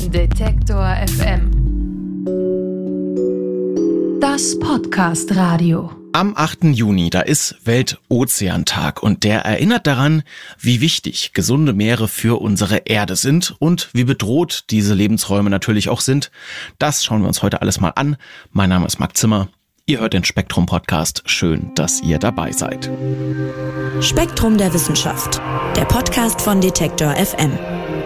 Detektor FM. Das Podcast-Radio. Am 8. Juni, da ist Weltozeantag und der erinnert daran, wie wichtig gesunde Meere für unsere Erde sind und wie bedroht diese Lebensräume natürlich auch sind. Das schauen wir uns heute alles mal an. Mein Name ist Marc Zimmer. Ihr hört den Spektrum-Podcast. Schön, dass ihr dabei seid. Spektrum der Wissenschaft, der Podcast von Detektor FM.